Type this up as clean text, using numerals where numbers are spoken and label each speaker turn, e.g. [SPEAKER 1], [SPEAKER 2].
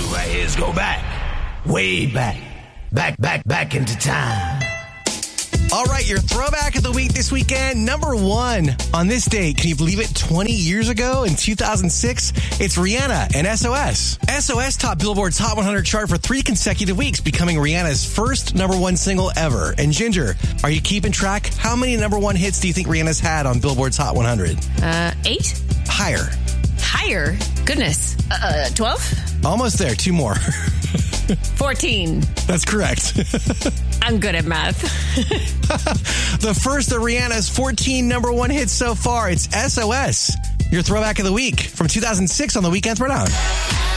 [SPEAKER 1] right here is go back, way back, back into time.
[SPEAKER 2] All right, your throwback of the week this weekend. Number one on this date. Can you believe it? 20 years ago in 2006, it's Rihanna and SOS. SOS topped Billboard's Hot 100 chart for 3 consecutive weeks, becoming Rihanna's first number one single ever. And Ginger, are you keeping track? How many number one hits do you think Rihanna's had on Billboard's Hot 100?
[SPEAKER 3] 8?
[SPEAKER 2] Higher.
[SPEAKER 3] Higher? Goodness. 12?
[SPEAKER 2] Almost there. 2 more.
[SPEAKER 3] 14.
[SPEAKER 2] That's correct.
[SPEAKER 3] I'm good at math.
[SPEAKER 2] The first of Rihanna's 14 number one hits so far. It's SOS. Your throwback of the week from 2006 on the Weekend Throwdown.